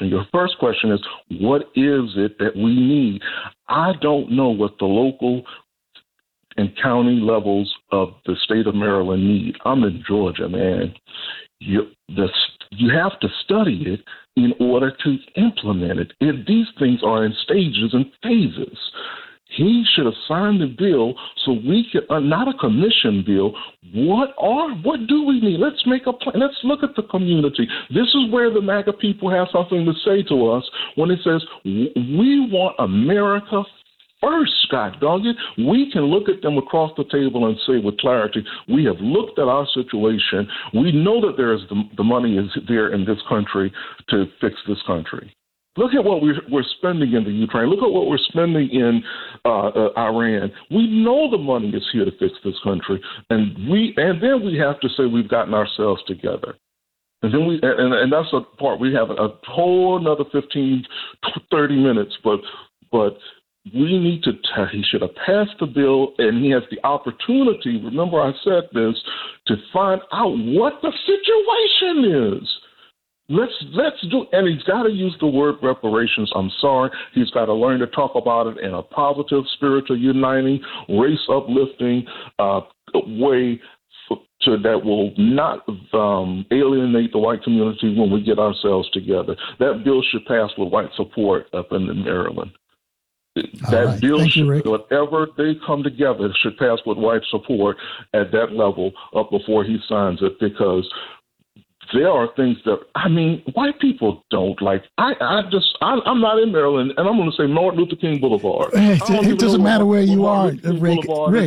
question. Your first question is, what is it that we need? I don't know what the local and county levels of the state of Maryland need. I'm in Georgia, man. You have to study it in order to implement it. These things are in stages and phases. He should have signed the bill so we could, not a commission bill. What do we need? Let's make a plan. Let's look at the community. This is where the MAGA people have something to say to us when it says, we want America first, God dog it. We can look at them across the table and say with clarity, we have looked at our situation. We know that there is the money is there in this country to fix this country. Look at what we're spending in the Ukraine. Look at what we're spending in Iran. We know the money is here to fix this country, and then we have to say we've gotten ourselves together. And then and that's the part we have a whole another 15, 30 minutes, but we need to. He should have passed the bill, and he has the opportunity. Remember, I said this to find out what the situation is. Let's do, and he's got to use the word reparations. I'm sorry. He's got to learn to talk about it in a positive, spiritual, uniting, race uplifting way that will not alienate the white community when we get ourselves together. That bill should pass with white support up in Maryland. That bill should, whatever they come together, should pass with white support at that level up before he signs it, because there are things that, white people don't like. I'm not in Maryland, and I'm going to say Martin Luther King Boulevard. It doesn't matter where you are, Rick.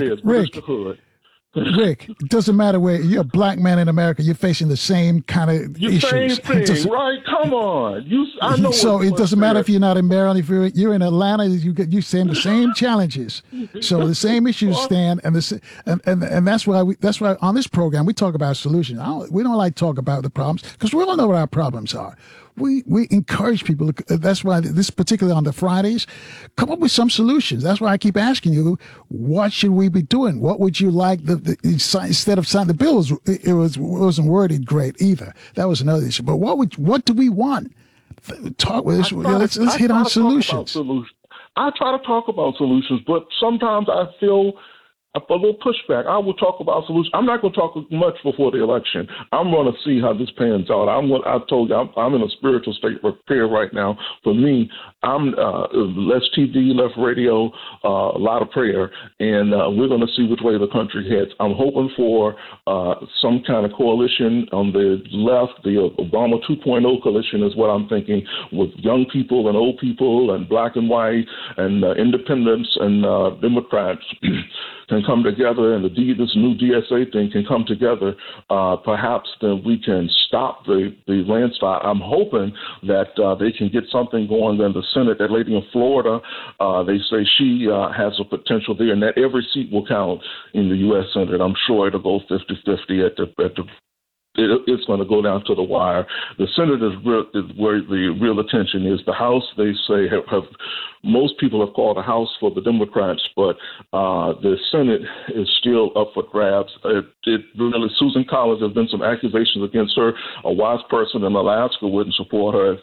Rick, it doesn't matter where you're a black man in America. You're facing the same kind of issues. Same thing, right? Come on, I know. So it doesn't matter if you're not in Maryland. If you're in Atlanta, you stand the same challenges. So the same issues stand, and that's why on this program we talk about solutions. We don't like to talk about the problems because we don't know what our problems are. We encourage people. That's why this, particularly on the Fridays, come up with some solutions. That's why I keep asking you, what should we be doing? What would you like? Instead of signing the bill, wasn't worded great either. That was another issue. But what do we want? Talk with us. Let's hit on solutions. I try to talk about solutions, but sometimes I feel a little pushback. I will talk about solutions. I'm not going to talk much before the election. I'm going to see how this pans out. I told you, I'm in a spiritual state of prayer right now. For me, I'm less TV, less radio, a lot of prayer, and we're going to see which way the country heads. I'm hoping for some kind of coalition on the left. The Obama 2.0 coalition is what I'm thinking, with young people and old people and black and white and independents and Democrats can come together, and this new DSA thing can come together. Perhaps then we can stop the landslide. I'm hoping that they can get something going in the Senate. That lady in Florida, they say she has a potential there, and that every seat will count in the U.S. Senate. I'm sure it'll go 50-50 at the it's going to go down to the wire. The Senate is where the real attention is. The House, they say, have most people have called a House for the Democrats, but the Senate is still up for grabs. Really, Susan Collins, there's been some accusations against her. A wise person in Alaska wouldn't support her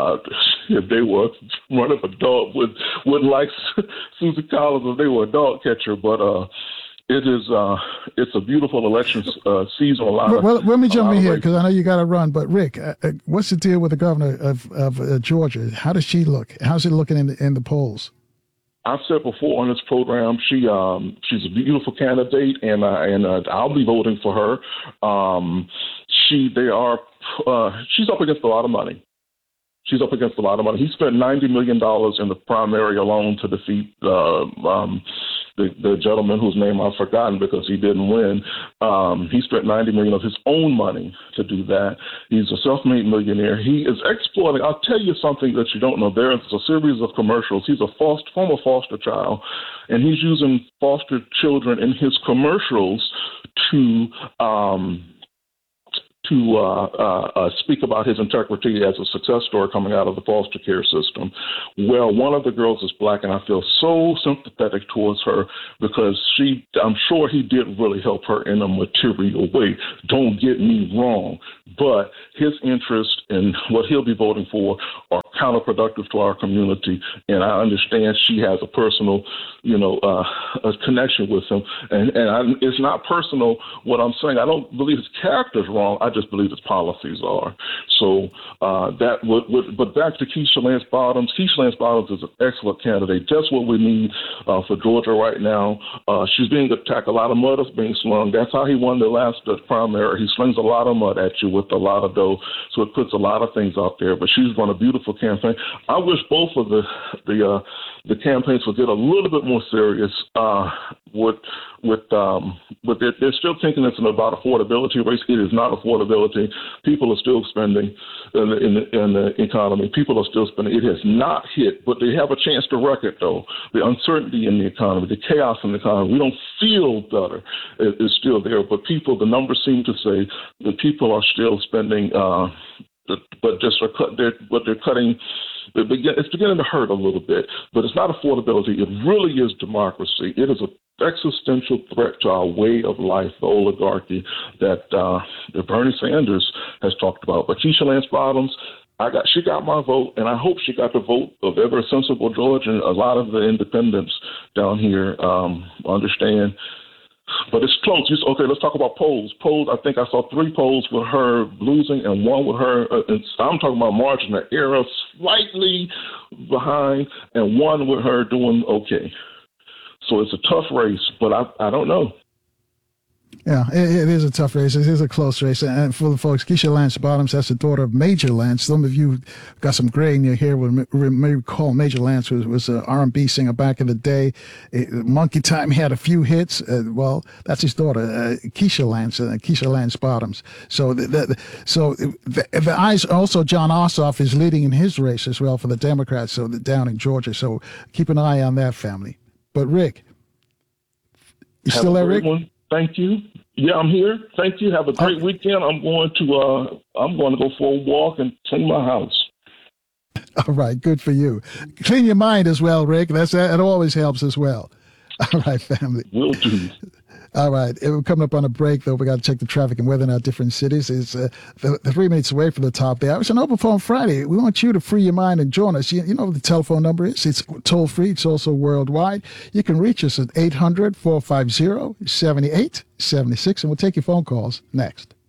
if they were running a dog. Wouldn't like Susan Collins if they were a dog catcher, but. It's a beautiful election season. Let me jump in here because I know you got to run. But Rick, what's the deal with the governor of Georgia? How does she look? How's it looking in the polls? I've said before on this program, she's a beautiful candidate, and I'll be voting for her. She's up against a lot of money. He spent $90 million in the primary alone to defeat the gentleman whose name I've forgotten because he didn't win. He spent $90 million of his own money to do that. He's a self-made millionaire. He is exploiting. I'll tell you something that you don't know. There is a series of commercials. He's a former foster child, and he's using foster children in his commercials to speak about his integrity as a success story coming out of the foster care system. Well, one of the girls is black, and I feel so sympathetic towards her because I'm sure he did really help her in a material way. Don't get me wrong, but his interest and what he'll be voting for are counterproductive to our community. And I understand she has a personal, a connection with him. It's not personal what I'm saying. I don't believe his character's wrong. I just believe his policies are. So but back to Keisha Lance Bottoms. Keisha Lance Bottoms is an excellent candidate. Just what we need for Georgia right now. She's being attacked. A lot of mud is being slung. That's how he won the last primary. He slings a lot of mud at you with a lot of dough. So it puts a lot of things out there. But she's run a beautiful campaign. I wish both of the campaigns would get a little bit more serious but they're still thinking it's about affordability race. It is not affordability. People are still spending in the economy. People are still spending. It has not hit, but they have a chance to wreck it, though. The uncertainty in the economy, the chaos in the economy, we don't feel better. It's still there, but the numbers seem to say that people are still spending, but they're cutting. It's beginning to hurt a little bit, but it's not affordability. It really is democracy. It is an existential threat to our way of life, the oligarchy that Bernie Sanders has talked about. But Keisha Lance Bottoms, she got my vote, and I hope she got the vote of every sensible Georgian. A lot of the independents down here understand. But it's close. Okay, let's talk about polls. I think I saw 3 polls with her losing and 1 with her. I'm talking about margin of error, slightly behind, and 1 with her doing okay. So it's a tough race, but I don't know. Yeah, it is a tough race. It is a close race. And for the folks, Keisha Lance Bottoms, that's the daughter of Major Lance. Some of you got some gray in your hair may recall Major Lance was an R&B singer back in the day. Monkey Time had a few hits. That's his daughter, Keisha Lance Bottoms. So the eyes also, John Ossoff is leading in his race as well for the Democrats, so down in Georgia. So keep an eye on that, family. But Rick, you still there, Rick? Thank you. Yeah, I'm here. Thank you. Have a great weekend. I'm going to go for a walk and clean my house. All right, good for you. Clean your mind as well, Rick. That always helps as well. All right, family. Will do. All right, we're coming up on a break, though. We got to check the traffic and weather in our different cities. It's the 3 minutes away from the top there. It's an open phone Friday. We want you to free your mind and join us. You know what the telephone number is. It's toll free. It's also worldwide. You can reach us at 800-450-7876, and we'll take your phone calls next.